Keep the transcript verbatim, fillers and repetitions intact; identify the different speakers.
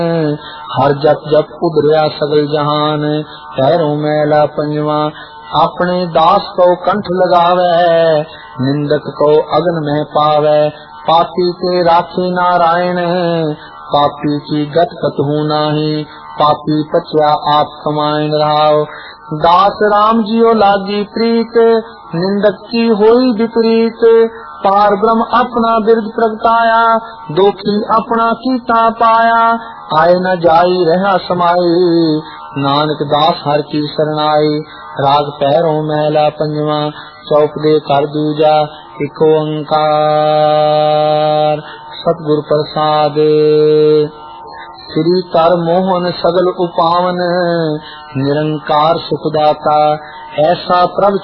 Speaker 1: हर जप जप उधरिया सगल जहान, पैरों मैला पंजवा अपने दास को कंठ लगावे, निंदक को अग्न में पावे, पापी के राखे नारायण, पापी की गत कतहु नाही, पापी पचया आप कमाइन रहाओ। दास राम जियो लागी प्रीत, निंदक की होई विपरीत, पार ब्रह्म अपना बिरद प्रगटाया, दोखी अपना कीता पाया, आए न जाई रहा समाई, नानक दास हर की शरणाई। राग पैरों मैला पंजवा, चौप दे कर दूजा, इको ओंकार सतगुर प्रसाद। श्री कर मोहन सगल उपावन, निरंकार सुखदाता, ऐसा प्रभ